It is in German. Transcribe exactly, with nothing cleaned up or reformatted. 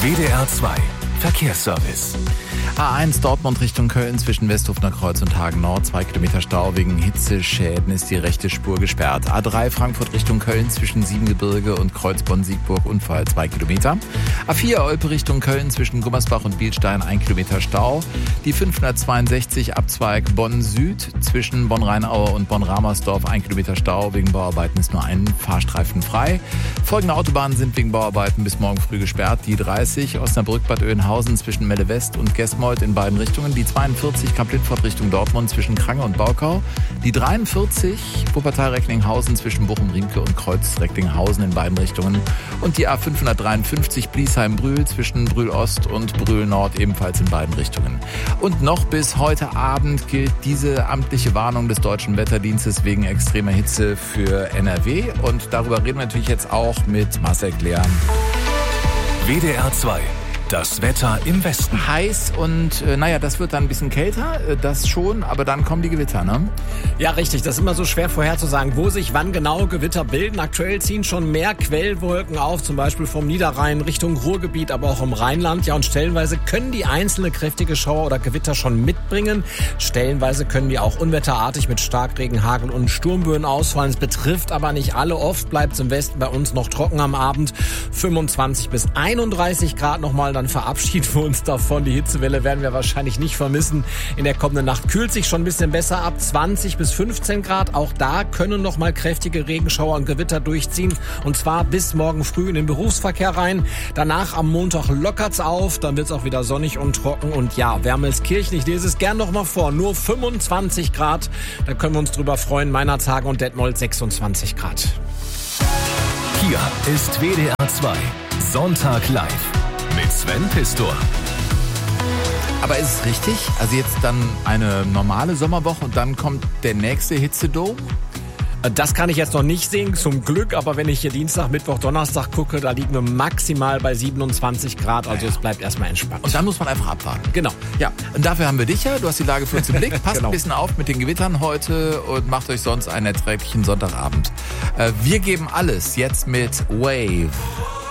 W D R zwei Verkehrsservice. A eins Dortmund Richtung Köln zwischen Westhofener Kreuz und Hagen Nord. Zwei Kilometer Stau wegen Hitzeschäden ist die rechte Spur gesperrt. A drei Frankfurt Richtung Köln zwischen Siebengebirge und Kreuzbonn-Siegburg Unfall zwei Kilometer. A vier Olpe Richtung Köln zwischen Gummersbach und Bielstein ein Kilometer Stau. Die fünfhundertzweiundsechzig Abzweig Bonn Süd zwischen Bonn-Rheinaue und Bonn-Ramersdorf ein Kilometer Stau. Wegen Bauarbeiten ist nur ein Fahrstreifen frei. Folgende Autobahnen sind wegen Bauarbeiten bis morgen früh gesperrt. Die dreißig Osnabrück-Bad Oeynhausen zwischen Melle West und Gesmold in beiden Richtungen. Die zweiundvierzig Kamp-Lintfort Richtung Dortmund zwischen Krange und Baukau. Die dreiundvierzig Wuppertal-Recklinghausen zwischen Bochum-Riemke und Kreuz-Recklinghausen in beiden Richtungen. Und die A fünfhundertdreiundfünfzig Bliesheim-Brühl zwischen Brühl-Ost und Brühl-Nord ebenfalls in beiden Richtungen. Und noch bis heute Abend gilt diese amtliche Warnung des Deutschen Wetterdienstes wegen extremer Hitze für N R W. Und darüber reden wir natürlich jetzt auch mit Marcel Klean. W D R zwei. Das Wetter im Westen. Heiß und, äh, naja, das wird dann ein bisschen kälter, äh, das schon, aber dann kommen die Gewitter, ne? Ja, richtig. Das ist immer so schwer vorherzusagen, wo sich wann genau Gewitter bilden. Aktuell ziehen schon mehr Quellwolken auf, zum Beispiel vom Niederrhein Richtung Ruhrgebiet, aber auch im Rheinland. Ja, und stellenweise können die einzelne kräftige Schauer oder Gewitter schon mitbringen. Stellenweise können die auch unwetterartig mit Starkregen, Hagel und Sturmböen ausfallen. Es betrifft aber nicht alle. Oft bleibt es im Westen bei uns noch trocken am Abend. fünfundzwanzig bis einunddreißig Grad nochmal. Dann verabschieden wir uns davon. Die Hitzewelle werden wir wahrscheinlich nicht vermissen. In der kommenden Nacht kühlt sich schon ein bisschen besser ab. zwanzig bis fünfzehn Grad. Auch da können noch mal kräftige Regenschauer und Gewitter durchziehen. Und zwar bis morgen früh in den Berufsverkehr rein. Danach am Montag lockert's auf. Dann wird's auch wieder sonnig und trocken. Und ja, Wermelskirchen, ich lese es gern noch mal vor. Nur fünfundzwanzig Grad. Da können wir uns drüber freuen. Meinerzhagen und Detmold sechsundzwanzig Grad. Hier ist W D R zwei Sonntag live. Mit Sven Pistor. Aber ist es richtig? Also jetzt dann eine normale Sommerwoche und dann kommt der nächste Hitzedom? Das kann ich jetzt noch nicht sehen, zum Glück. Aber wenn ich hier Dienstag, Mittwoch, Donnerstag gucke, da liegen wir maximal bei siebenundzwanzig Grad. Also ja. Es bleibt erstmal entspannt. Und dann muss man einfach abwarten. Genau. Ja, und dafür haben wir dich ja. Du hast die Lage für uns im Blick. Passt genau. ein bisschen auf mit den Gewittern heute und macht euch sonst einen erträglichen Sonntagabend. Wir geben alles jetzt mit Wave.